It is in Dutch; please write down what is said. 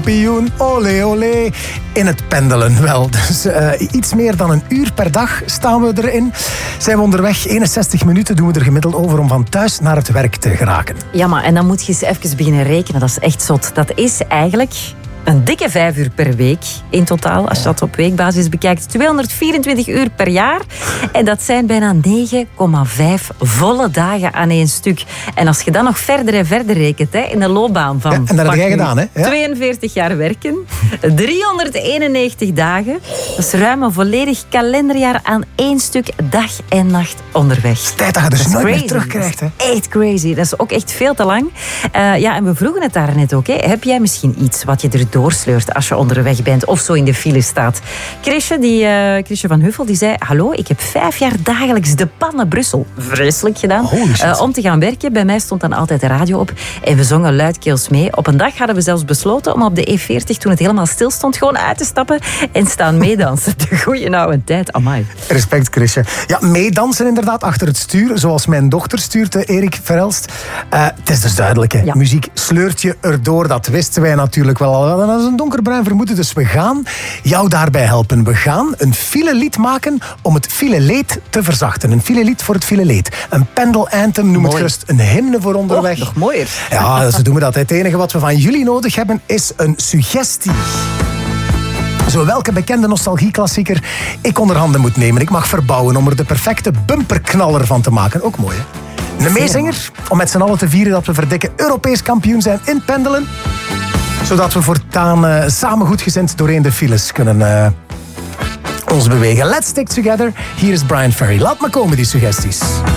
kampioen, olé olé. In het pendelen wel. Dus iets meer dan een uur per dag staan we erin. Zijn we onderweg, 61 minuten doen we er gemiddeld over om van thuis naar het werk te geraken. Ja, maar en dan moet je eens even beginnen rekenen. Dat is echt zot. Dat is eigenlijk een dikke 5 uur per week in totaal. Als je dat op weekbasis bekijkt. 224 uur per jaar. En dat zijn bijna 9,5 volle dagen aan één stuk. En als je dan nog verder en verder rekent, hè, in de loopbaan van... Ja, en dat heb jij gedaan, hè? Ja. 42 jaar werken. 391 dagen. Dat is ruim een volledig kalenderjaar aan één stuk dag en nacht onderweg. Tijd dat je dus nooit meer terugkrijgt, hè? Echt crazy. Dat is ook echt veel te lang. Ja, en we vroegen het daar net ook. Hè. Heb jij misschien iets wat je erdoor sleurt als je onderweg bent of zo in de file staat? Chrisje van Huffel die zei: hallo, ik heb 5 jaar dagelijks de pan naar Brussel. Vreselijk gedaan. Om te gaan werken. Bij mij stond dan altijd de radio op en we zongen luidkeels mee. Op een dag hadden we zelfs besloten om op de E40, toen het helemaal stil stond, gewoon uit te stappen en staan meedansen. De goeie oude tijd. Amai. Respect, Chrisje. Ja, meedansen inderdaad achter het stuur, zoals mijn dochter stuurt, Erik Verhelst. Het is dus duidelijk, hè. Ja. Muziek sleurt je erdoor, dat wisten wij natuurlijk wel al. Dat is een donkerbruin vermoeden, dus we gaan jou daarbij helpen. We gaan een filelied maken om het fileleed te verzachten. Een filelied voor het fileleed. Een pendel anthem, noem het gerust een hymne voor onderweg. Nog mooier. Ja, zo doen we dat. Het enige wat we van jullie nodig hebben is een suggestie. Zo welke bekende nostalgieklassieker ik onder handen moet nemen. Ik mag verbouwen om er de perfecte bumperknaller van te maken. Ook mooi, hè? Een meezinger om met z'n allen te vieren dat we verdikken Europees kampioen zijn in pendelen. Zodat we voortaan samen goedgezind doorheen de files kunnen ons bewegen. Let's stick together. Hier is Brian Ferry. Laat maar komen, die suggesties.